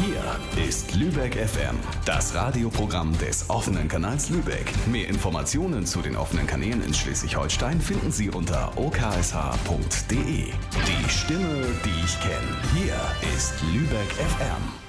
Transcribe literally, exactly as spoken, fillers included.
Hier ist Lübeck F M, das Radioprogramm des offenen Kanals Lübeck. Mehr Informationen zu den offenen Kanälen in Schleswig-Holstein finden Sie unter o k s h punkt d e. Die Stimme, die ich kenne. Hier ist Lübeck F M.